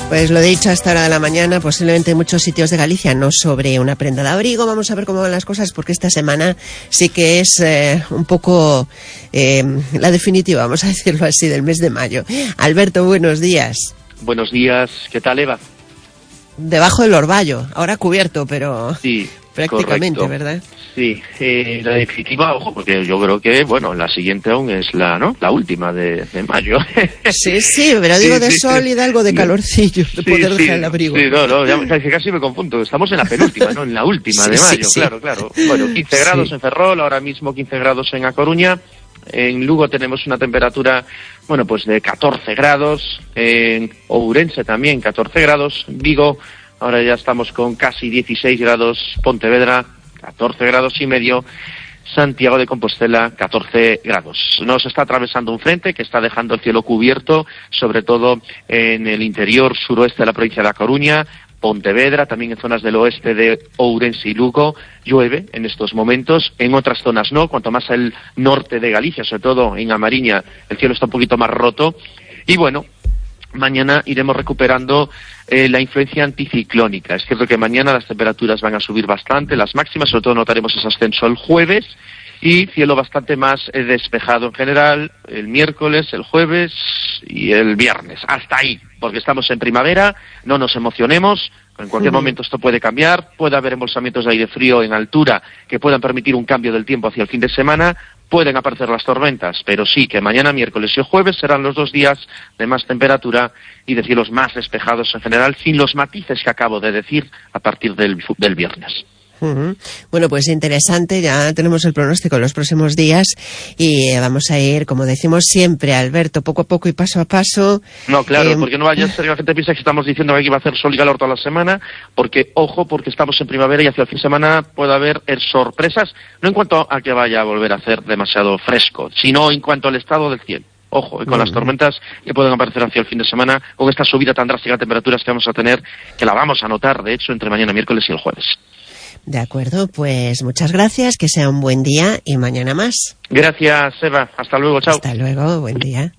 Pues lo dicho, a esta hora de la mañana, posiblemente en muchos sitios de Galicia no sobre una prenda de abrigo. Vamos a ver cómo van las cosas, porque esta semana sí que es un poco la definitiva, vamos a decirlo así, del mes de mayo. Alberto, buenos días. Buenos días, ¿qué tal, Eva? Debajo del orvallo, ahora cubierto, pero sí, prácticamente, correcto. ¿Verdad? Sí, la definitiva, ojo, porque yo creo que, bueno, la siguiente aún es la última de mayo. Sí, pero digo de sol y de algo de calorcillo, de poder dejar el abrigo. Sí, casi me confundo. Estamos en la penúltima, ¿no? En la última de mayo, claro. Bueno, 15 grados en Ferrol, ahora mismo 15 grados en A Coruña. En Lugo tenemos una temperatura, bueno, pues de 14 grados. En Ourense también 14 grados. Vigo, ahora ya estamos con casi 16 grados. Pontevedra, 14 grados y medio. Santiago de Compostela, 14 grados. Nos está atravesando un frente que está dejando el cielo cubierto, sobre todo en el interior suroeste de la provincia de A Coruña, Pontevedra, también en zonas del oeste de Ourense y Lugo. Llueve en estos momentos, en otras zonas no, cuanto más al norte de Galicia, sobre todo en A Mariña, el cielo está un poquito más roto. Y bueno, mañana iremos recuperando la influencia anticiclónica. Es cierto que mañana las temperaturas van a subir bastante, las máximas, sobre todo notaremos ese ascenso el jueves, y cielo bastante más despejado en general el miércoles, el jueves y el viernes. Hasta ahí, porque estamos en primavera, no nos emocionemos, en cualquier momento esto puede cambiar, puede haber embolsamientos de aire frío en altura que puedan permitir un cambio del tiempo hacia el fin de semana, pueden aparecer las tormentas, pero sí que mañana, miércoles y el jueves serán los 2 días de más temperatura y de cielos más despejados en general, sin los matices que acabo de decir a partir del viernes. Bueno, pues interesante, ya tenemos el pronóstico en los próximos días y vamos a ir, como decimos siempre, Alberto, poco a poco y paso a paso. No, claro, porque no vaya a ser que la gente piense que estamos diciendo que aquí va a hacer sol y calor toda la semana, porque, ojo, porque estamos en primavera y hacia el fin de semana puede haber sorpresas, no en cuanto a que vaya a volver a hacer demasiado fresco, sino en cuanto al estado del cielo. Ojo, con las tormentas que pueden aparecer hacia el fin de semana, con esta subida tan drástica de temperaturas que vamos a tener, que la vamos a notar, de hecho, entre mañana, miércoles y el jueves. De acuerdo, pues muchas gracias, que sea un buen día y mañana más. Gracias, Eva. Hasta luego, chao. Hasta luego, buen día.